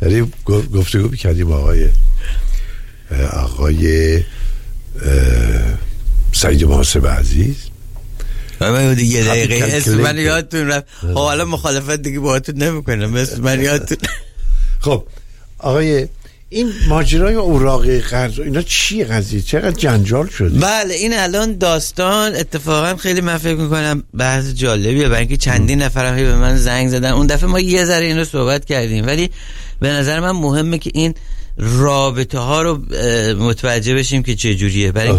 داریم گفتگو می‌کردیم با آقای سعید محاسب عزیز. من دیگه دقیقه اسم من یادتون رفت. حالا مخالفت دیگه باهاتون نمی‌کنم، اسم من یادتون. خب آقای این ماجرای اوراق قرض اینا چیه قضیه؟ چقدر جنجال شده؟ بله این الان داستان اتفاقا خیلی من فکر میکنم بحث جالبیه، برای اینکه چندین نفر به من زنگ زدن. اون دفعه ما یه ذره اینو صحبت کردیم، ولی به نظر من مهمه که این رابطه ها رو متوجه بشیم که چه جوریه، برای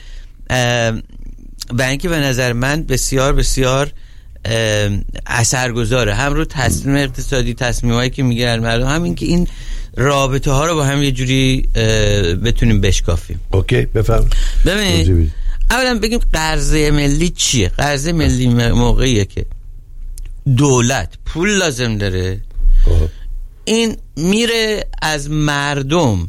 اینکه به نظر من بسیار بسیار اثرگذاره هم رو تصمیم اقتصادی، تصمیمایی که میگیرن مردم، همین که این رابطه ها رو با هم یه جوری بتونیم بشکافیم. اوکی بفهم. ببینید اولا بگیم قرضه ملی چیه؟ قرضه ملی موقعیه که دولت پول لازم داره، این میره از مردم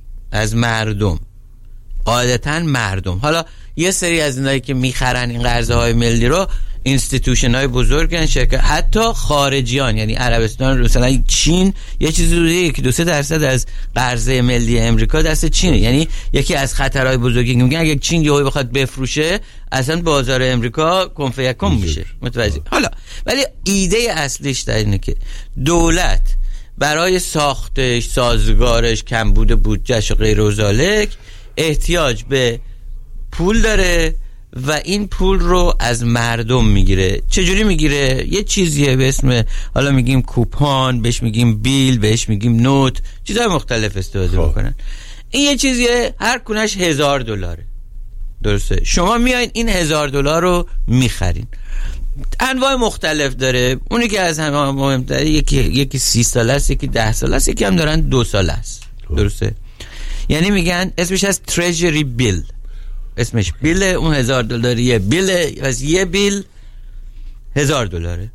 قاعدتا مردم. حالا یه سری از اینایی که میخرن این قرضه های ملی رو اینستیتوشن های بزرگن، شرکت، حتی خارجیان، یعنی عربستان، مثلا چین، یه چیزی روزی 1-2% از قرضه ملی امریکا دست چینه. یعنی یکی از خطرهای بزرگی که میگن اگه چین یهو بخواد بفروشه اصلا بازار امریکا کنفیکم میشه. متوجه؟ حالا ولی ایده اصلیش در اینه که دولت برای ساختش، سازگارش، کمبود بودجهش و غیر و ذالک احتیاج به پول داره و این پول رو از مردم میگیره. چجوری میگیره؟ یه چیزیه به اسم، حالا میگیم کوپان، بهش میگیم بیل، بهش میگیم نوت، چیزهای مختلف استفاده میکنن. این یه چیزیه هر کنش $1000. درسته؟ شما میایین این $1000 رو میخرین. انواع مختلف داره. اونی که از همه مهمتره یکی 30 ساله است، یکی 10 ساله است، یکی هم دارن 2 ساله است. درسته؟ یعنی میگن اسمش از تریجری بیل، اسمش بیل، اون $1000 بیل، از یه بیل $1000.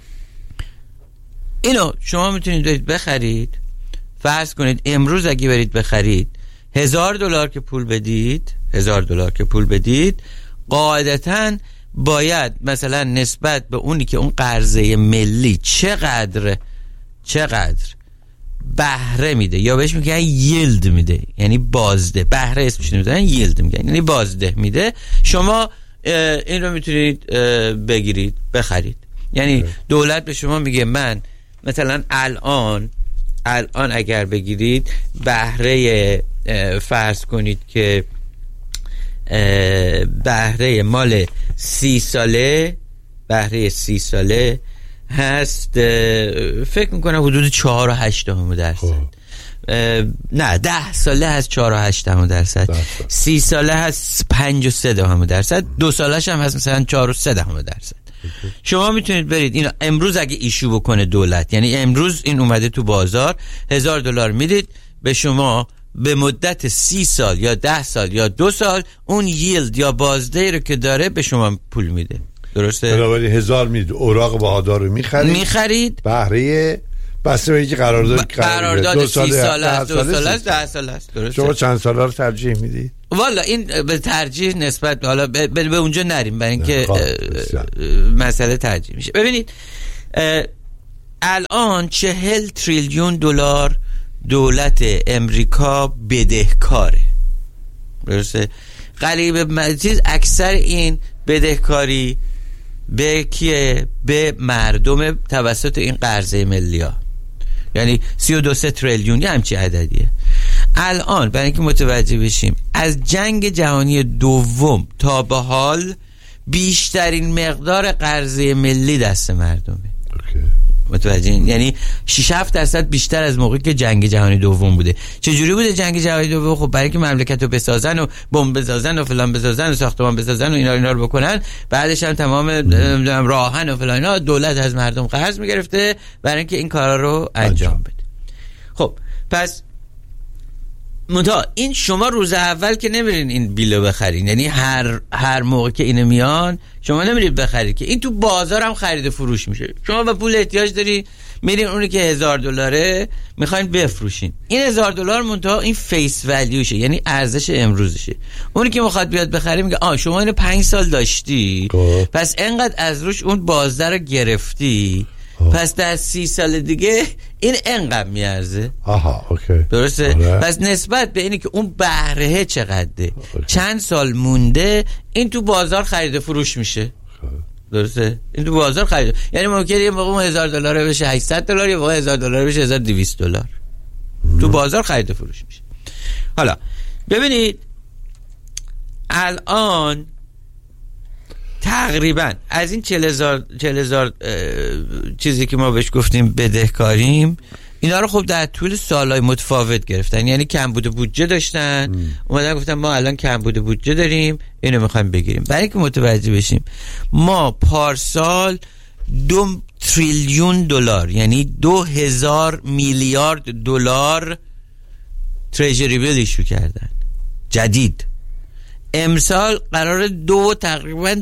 اینو شما میتونید برید بخرید. فرض کنید امروز اگه برید بخرید $1000 که پول بدید، $1000 که پول بدید، قاعدتاً باید مثلا نسبت به اونی که اون قرضه ملی چقدر بهره میده، یا بهش میگن ییلد میده، یعنی بازده، بهره اسمش نمیدونن، ییلد میگن یعنی بازده میده، شما این رو میتونید بگیرید بخرید. یعنی دولت به شما میگه من مثلا الان اگر بگیرید بهره، فرض کنید که بهره مال 30 ساله، بهره 30 ساله هست فکر میکنم حدود 4.8%. نه 10 ساله هست 4.8%، 30 ساله هست 5.3%، 2 سالش هم هست مثلا 4.3%. شما میتونید برید اینو امروز اگه ایشو بکنه دولت، یعنی امروز این اومده تو بازار، $1000 میدید به شما، به مدت 30 سال یا 10 سال یا 2 سال اون ییلد یا بازده رو که داره به شما پول میده. درسته؟ بنابراین 1000 میدید، اوراق بهادار رو میخرید، بهره بسته به اینکه قرارداد 30 سال است، 2 سال است، 10 سال است. درسته؟ شما چند ساله رو ترجیح میدید؟ والا این به ترجیح نسبت، حالا به اونجا نریم برای اینکه مسئله ترجیح میشه. ببینید الان $40 تریلیون دولت امریکا بدهکاره. درسته؟ غریبه چیز اکثر این بدهکاری به کیه؟ به مردم توسط این قرضه ملی ها، یعنی 32 تریلیون، یه همچی عددیه. الان برای اینکه متوجه بشیم از جنگ جهانی دوم تا به حال بیشترین مقدار قرضه ملی دست مردمه. متوجهین؟ یعنی 6-7% بیشتر از موقعی که جنگ جهانی دوم بوده. چجوری بوده جنگ جهانی دوم؟ خب برای که مملکت رو بسازن و بمب بسازن و فلان بسازن و ساختمان بسازن و اینا رو بکنن، بعدش هم تمام راهن و فلان اینا دولت از مردم قرض میگرفته برای اینکه این کارا رو انجام بده. خب پس این شما روز اول که نمیرین این بیلو بخرین، یعنی هر موقع که اینو میان شما نمیرید بخرید، که این تو بازار هم خرید و فروش میشه. شما به پول احتیاج داری، میرین اونی که $1000 میخواین بفروشین، این $1000 منتها این فیس ولیوشه، یعنی ارزش امروزشه. اونی که میخواد بیاد بخره میگه شما اینو 5 سال داشتی، پس انقدر از روش اون بازده رو گرفتی، پس در 30 سال دیگه این انقدر میارزه. آها اوکی درسته. پس نسبت به اینی که اون بهره چقدره چند سال مونده این تو بازار خرید فروش میشه. درسته. این تو بازار خرید، یعنی ممکنه یه موقع $1000 بشه $800، یه موقع $1000 بشه $1200. تو بازار خرید فروش میشه. حالا ببینید الان تقریبا از این 40,000 چیزی که ما بهش گفتیم بدهکاریم، اینا رو خب در طول سالهای متفاوت گرفتن. یعنی کمبود بودجه داشتن، اومدن گفتن ما الان کمبود بودجه داریم، اینو میخوایم بگیریم. برای اینکه متوجه بشیم، ما پارسال 2 تریلیون دلار یعنی 2000 میلیارد دلار تریجری بیل ایشو کردن جدید. امسال قرار تقریبا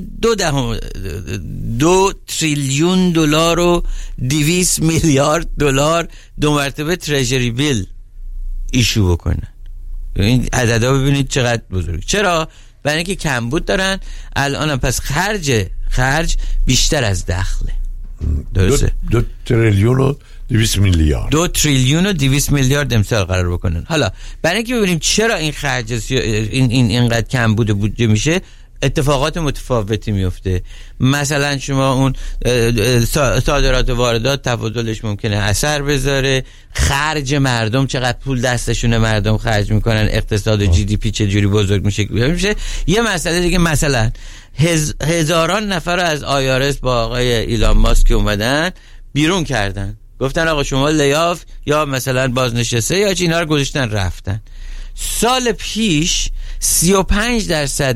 2 تریلیون دلار و 200 میلیارد دلار 2 مرتبه تریجری بیل ایشو بکنن. این عددا ببینید چقدر بزرگ. چرا؟ برای اینکه کمبود دارن الان، پس خرج بیشتر از دخله. درسته. 2 تریلیون و 200 میلیارد 2 تریلیون و 200 میلیارد امسال قرار بکنن. حالا برای اینکه ببینیم چرا این خرج اینقدر کم بوده بودجه میشه، اتفاقات متفاوتی میفته. مثلا شما اون صادرات و واردات تفاضلش ممکنه اثر بذاره، خرج مردم چقدر پول دستشونه مردم خرج میکنن، اقتصاد و جی دی پی چه جوری بزرگ میشه. یه مسئله دیگه، مثلا هزاران نفر از آیارس با آقای ایلان ماسک که اومدن بیرون کردن، گفتن آقا شما لیاف یا مثلا بازنشسته یا چی، اینا رو گذاشتن رفتن. سال پیش 35%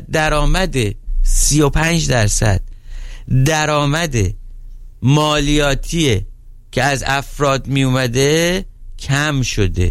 درآمد مالیاتی که از افراد می اومده کم شده.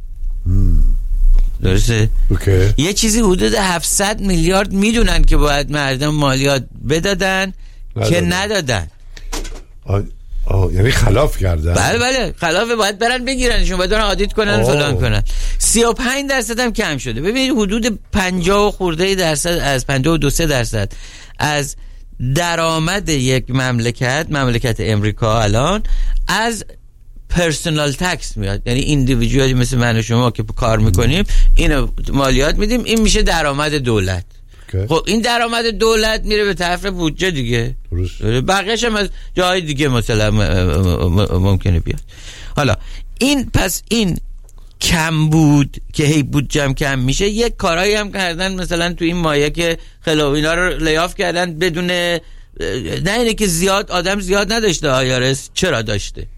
درسته؟ یه چیزی حدود 700 میلیارد میدونن که باید مردم مالیات بدادن که ندادن. یعنی خلاف کردن. بله خلافه، باید برن بگیرنشون، باید برن آدیت کنن فلان کنن. 35% هم کم شده. ببینید حدود 50 خورده درصد از 52-3% از درآمد یک مملکت امریکا الان از پرسونال تکس میاد. یعنی ایندیویدوالی مثل من و شما که کار میکنیم اینو مالیات میدیم، این میشه درآمد دولت. خب این درآمد دولت میره به طرف بودجه دیگه، بقیه‌اش هم از جای دیگه مثلا ممکنه بیاد. حالا این کم بود که هی بودجه کم میشه. یک کارایی هم کردن مثلا تو این مایه که خلاف اینا رو لیاف کردن بدون، نه اینه که آدم زیاد نداشته آیارس. چرا داشته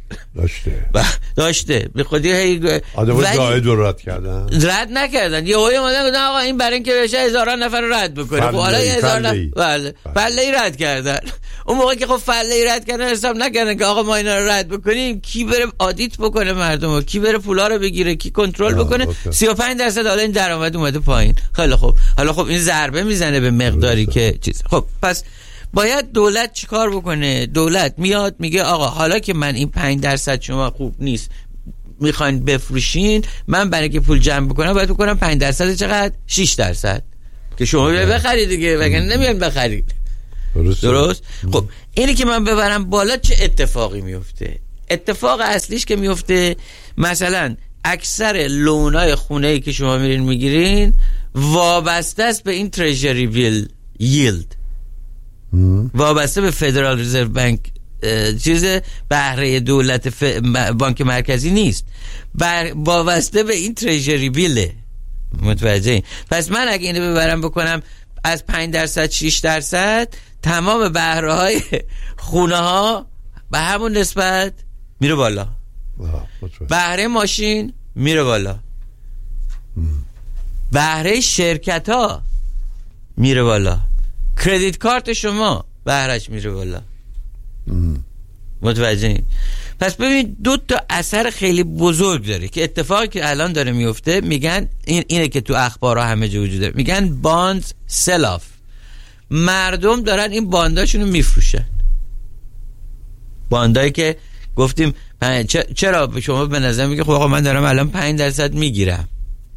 به خودی هی آدم زائد رو رد نکردن. یه هایی اومدن گفتن آقا این برای اینکه بشه هزاران نفر رو رد بکنه. خب حالا 1000 نفر فله‌ای رد کردن. اون موقع که خب فله‌ای رد کردن حساب نکردن که آقا ما اینا رو رد بکنیم کی بره آدیت بکنه مردمو، کی بره پولا رو بگیره، کی کنترل بکنه. 35% حالا این درآمد اومده پایین. خیلی خوب. حالا خب این ضربه میزنه به مقداری که چیز. خب پس باید دولت چیکار بکنه؟ دولت میاد میگه آقا حالا که من این 5% شما خوب نیست میخواین بفروشین، من برای که پول جمع بکنم باید بکنم 5% چقدر؟ 6% که شما بخرید دیگه، وگرنه نمیان بخرید. درست؟ خب اینی که من ببرم بالا چه اتفاقی میفته؟ اتفاق اصلیش که میفته مثلا اکثر لونای خونه‌ای که شما میرین میگیرین وابسته است به این تریجری بیل ییلد، وابسته به فدرال رزرو بانک، چیز بهره دولت بانک مرکزی نیست، وابسته به این تریجری بیله. متوجه این؟ پس من اگه اینو ببرم بکنم از 5% 6%، تمام بهره های خونه ها به همون نسبت میره بالا، بهره ماشین میره بالا، بهره شرکت ها میره بالا، کردیت کارت شما بهرش میره بالا. متوجه این؟ پس ببینید 2 اثر خیلی بزرگ داره که اتفاقی که الان داره میفته. میگن اینه که تو اخبارها همه جا وجود داره، میگن باندز سل آف. مردم دارن این بانداشونو میفروشن، باندایی که گفتیم چرا شما به نظر میگه خب آقا من دارم الان 5% میگیرم.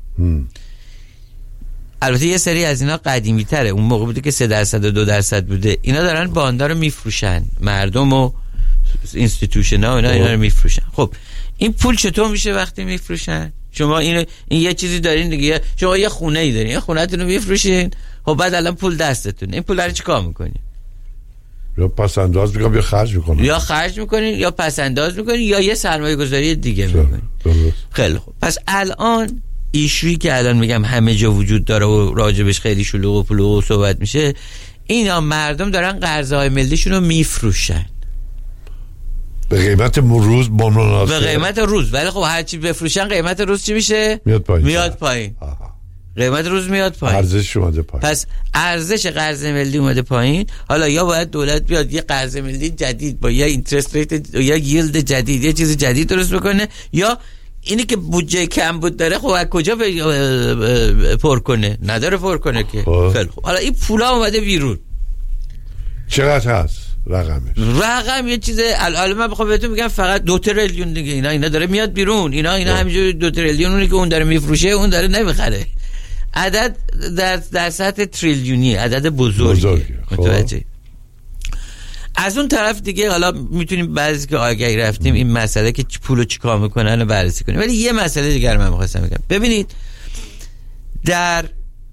البته یه سری از اینا قدیمی تره، اون موقع بوده که 3% و 2% بوده. اینا دارن باندا رو میفروشن، مردم رو اینستیتوشن ها اینا رو میفروشن. خب این پول چطور میشه وقتی میفروشن؟ شما این یه چیزی دارین دیگه، شما یه خونه ای دارین، خونه‌تون رو میفروشین، خب بعد الان پول دستتون، این پول رو چیکار میکنین؟ یا پس انداز میکنین یا خرج میکنین، یا پس انداز میکنین یا یه سرمایه گذاری دیگه میکنین. خیلی خوب. پس الان ایشویی که الان میگم همه جا وجود داره و راجبش خیلی شلوغ و پلوغ و صحبت میشه، اینا مردم دارن قرضه‌های ملیشون رو میفروشن به قیمت روز به قیمت روز. ولی خب هر چی بفروشن قیمت روز چی میشه؟ میاد پایین. قیمت روز میاد پایین، ارزش اومده پایین. پس ارزش قرض ملی اومده پایین. حالا یا باید دولت بیاد یه قرض ملی جدید با یه اینترست ریت یا ییلد جدید، یه چیز جدید درست بکنه، یا اینی که بودجه کم بود داره خب از کجا پر کنه؟ نداره پر کنه که. خیلی خوب. حالا این پولا اومده بیرون، چقدر هست رقم یه چیز الان من بخوام بهتون بگم فقط 2 تریلیون دیگه اینا داره میاد بیرون. اینا همینجوری 2 تریلیون اونی که اون داره میفروشه اون داره نمیخره. عدد در سطح تریلیونی، عدد بزرگی. متوجه؟ از اون طرف دیگه حالا میتونیم بعضی که آگهی رفتیم این مسئله که پولو چیکار میکنن رو بررسی کنیم. ولی یه مسئله دیگر من می‌خواستم بگم. ببینید در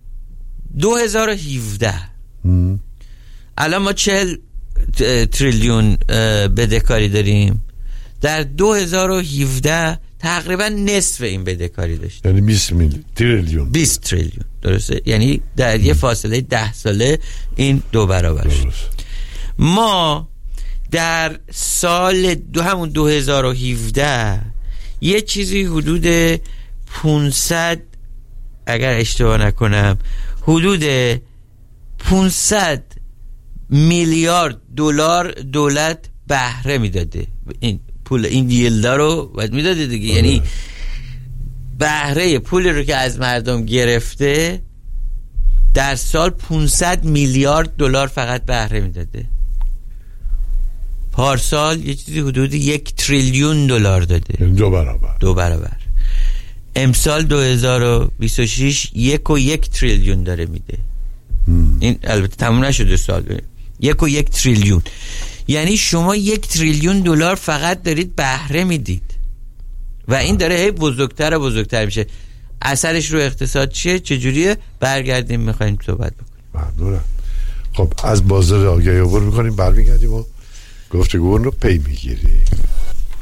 2017 الان ما 40 تریلیون بدهکاری داریم. در 2017 تقریبا نصف این بدهکاری داشت، یعنی 20 تریلیون. درسته؟ یعنی در یه فاصله 10 ساله این 2 برابر شد. ما در سال همون 2017 یه چیزی حدود 500 اگر اشتباه نکنم حدود 500 میلیارد دلار دولت بهره میداده. این پول این ییلدا رو باید میداده دیگه. یعنی بهره پولی رو که از مردم گرفته در سال 500 میلیارد دلار فقط بهره میداده. پارسال یه چیزی حدود 1 تریلیون دلار داده، یعنی 2 برابر. امسال 2026 1 تریلیون داره میده. این البته تموم نشده سال، 1 تریلیون. یعنی شما 1 تریلیون دلار فقط دارید بهره میدید و این داره هی بزرگتر و بزرگتر میشه. اثرش رو اقتصاد چیه؟ چجوریه؟ برگردیم میخوایم صحبت بکنیم. ممنونم. خب از بازار آگهی عبور میکنیم، برمیگردیم و گفتگو رو پی میگیریم.